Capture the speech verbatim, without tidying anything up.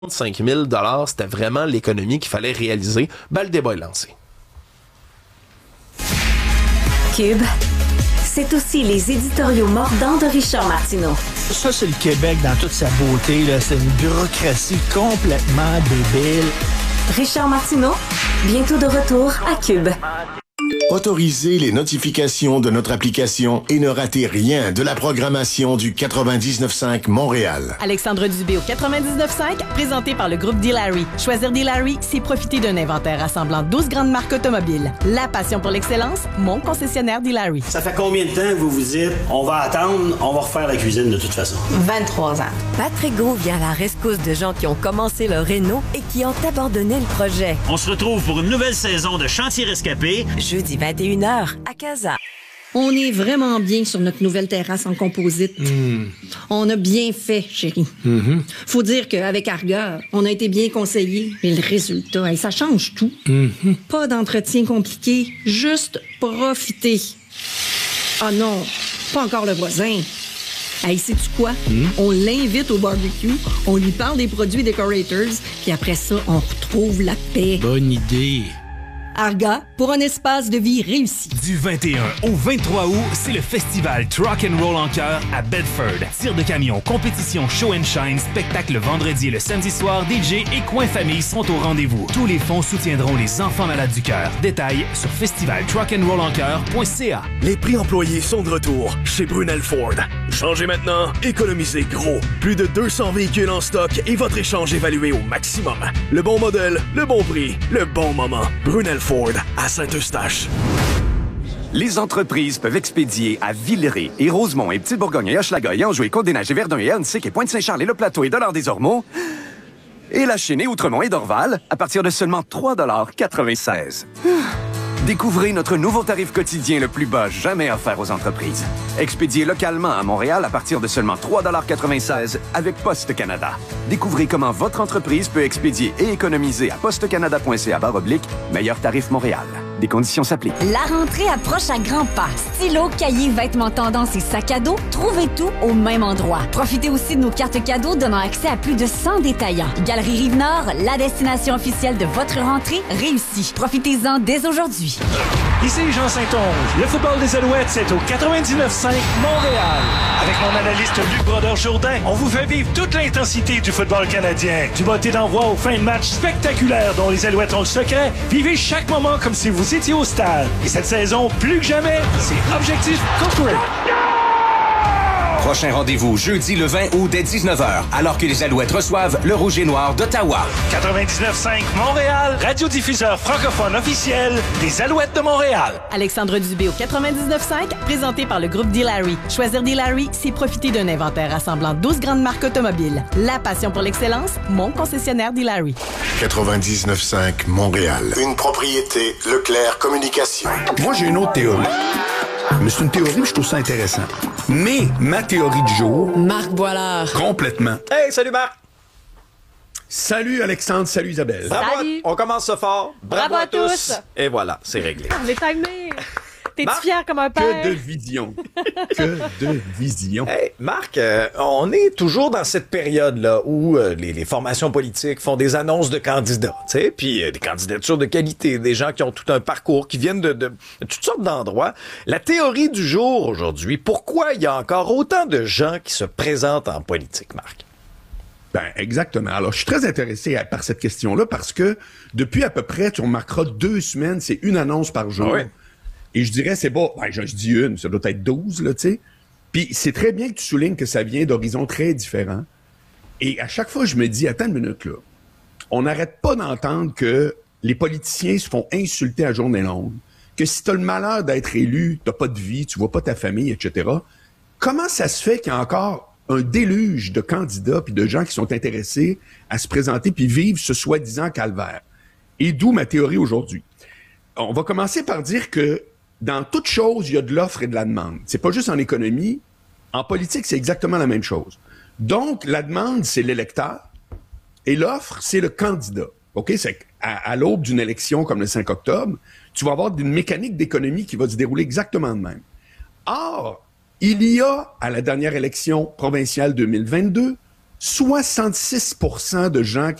cinq mille dollars, c'était vraiment l'économie qu'il fallait réaliser. Ben, le débat est lancé. Cube, c'est aussi les éditoriaux mordants de Richard Martineau. Ça, c'est le Québec dans toute sa beauté, là. C'est une bureaucratie complètement débile. Richard Martineau, bientôt de retour à Cube. Autorisez les notifications de notre application et ne ratez rien de la programmation du quatre-vingt-dix-neuf cinq Montréal. Alexandre Dubé au quatre-vingt-dix-neuf cinq, présenté par le groupe D-Larry. Choisir D-Larry, c'est profiter d'un inventaire rassemblant douze grandes marques automobiles. La passion pour l'excellence, mon concessionnaire D-Larry. Ça fait combien de temps que vous vous dites, on va attendre, on va refaire la cuisine de toute façon? vingt-trois ans. Patrick Gros vient à la rescousse de gens qui ont commencé leur réno et qui ont abandonné le projet. On se retrouve pour une nouvelle saison de Chantier Rescapé. Jeudi vingt et une heures à Casa. On est vraiment bien sur notre nouvelle terrasse en composite. Mmh. On a bien fait, chérie. Mmh. Faut dire qu'avec Arga, on a été bien conseillés. Mais le résultat, hey, ça change tout. Mmh. Pas d'entretien compliqué, juste profiter. Ah non, pas encore le voisin. Hey, sais-tu quoi? Mmh. On l'invite au barbecue, on lui parle des produits Decorators, puis après ça, on retrouve la paix. Bonne idée. Arga, pour un espace de vie réussi. Du vingt et un au vingt-trois août, c'est le festival Truck and Roll en cœur à Bedford. Tir de camion, compétition, show and shine, spectacle le vendredi et le samedi soir, D J et coin famille sont au rendez-vous. Tous les fonds soutiendront les enfants malades du cœur. Détails sur festival truck and roll en cœur point c a. Les prix employés sont de retour chez Brunel Ford. Changez maintenant, économisez gros. Plus de deux cents véhicules en stock et votre échange évalué au maximum. Le bon modèle, le bon prix, le bon moment. Brunel Ford à Saint-Eustache. Les entreprises peuvent expédier à Villeray et Rosemont et Petite-Bourgogne et Hochelaga et Anjou et Côte-des-Neiges et Verdun et Ernstic et Pointe-Saint-Charles et Le Plateau et Dollard-des-Ormeaux et La Chênaie, Outremont et Dorval à partir de seulement trois dollars quatre-vingt-seize. Découvrez notre nouveau tarif quotidien le plus bas jamais offert aux entreprises. Expédié localement à Montréal à partir de seulement trois dollars quatre-vingt-seize avec Poste Canada. Découvrez comment votre entreprise peut expédier et économiser à postecanada point c a barre oblique meilleur tarif Montréal. Des conditions s'appliquent. La rentrée approche à grands pas. Stylo, cahiers, vêtements tendance et sacs à dos, trouvez tout au même endroit. Profitez aussi de nos cartes cadeaux donnant accès à plus de cent détaillants. Galerie Rive-Nord, la destination officielle de votre rentrée réussie. Profitez-en dès aujourd'hui. Ici Jean Saint-Onge. Le football des Alouettes, c'est au quatre-vingt-dix-neuf cinq Montréal. Avec mon analyste Luc Brodeur-Jourdain, on vous fait vivre toute l'intensité du football canadien. Du botté d'envoi aux fins de match spectaculaires dont les Alouettes ont le secret. Vivez chaque moment comme si vous étiez au stade. Et cette saison, plus que jamais, c'est Objectif Corporate. Prochain rendez-vous jeudi le vingt août dès dix-neuf heures, alors que les Alouettes reçoivent le Rouge et Noir d'Ottawa. quatre-vingt-dix-neuf cinq Montréal, radiodiffuseur francophone officiel des Alouettes de Montréal. Alexandre Dubé au quatre-vingt-dix-neuf cinq, présenté par le groupe D-Larry. Choisir D-Larry, c'est profiter d'un inventaire rassemblant douze grandes marques automobiles. La passion pour l'excellence, mon concessionnaire D-Larry. quatre-vingt-dix-neuf cinq Montréal. Une propriété Leclerc Communication. Moi, j'ai une autre théorie. Mais c'est une théorie, je trouve ça intéressant. Mais ma théorie du jour... Marc Boilard. Complètement. Hey, salut Marc! Salut Alexandre, salut Isabelle. Bravo! Salut. On commence ça fort. Bravo, Bravo à tous. tous! Et voilà, c'est réglé. On est timé. T'es-tu Marc, fier comme un père? Que de vision. Que de vision. Hey, Marc, euh, on est toujours dans cette période-là où euh, les, les formations politiques font des annonces de candidats, tu sais, puis euh, des candidatures de qualité, des gens qui ont tout un parcours, qui viennent de, de, de toutes sortes d'endroits. La théorie du jour aujourd'hui, pourquoi il y a encore autant de gens qui se présentent en politique, Marc? Ben, exactement. Alors, je suis très intéressé à, par cette question-là parce que depuis à peu près, tu remarqueras, deux semaines, c'est une annonce par jour. Ah ouais. Et je dirais, c'est bon, ben, je, je dis une, ça doit être douze, là, tu sais. Puis c'est très bien que tu soulignes que ça vient d'horizons très différents. Et à chaque fois, je me dis, attends une minute, là. On n'arrête pas d'entendre que les politiciens se font insulter à journée longue, que si t'as le malheur d'être élu, t'as pas de vie, tu vois pas ta famille, et cetera. Comment ça se fait qu'il y a encore un déluge de candidats puis de gens qui sont intéressés à se présenter puis vivre ce soi-disant calvaire? Et d'où ma théorie aujourd'hui. On va commencer par dire que dans toute chose, il y a de l'offre et de la demande. C'est pas juste en économie. En politique, c'est exactement la même chose. Donc, la demande, c'est l'électeur et l'offre, c'est le candidat. OK? C'est qu'à à l'aube d'une élection comme le cinq octobre, tu vas avoir une mécanique d'économie qui va se dérouler exactement de même. Or, il y a, à la dernière élection provinciale deux mille vingt-deux, soixante-six pour cent de gens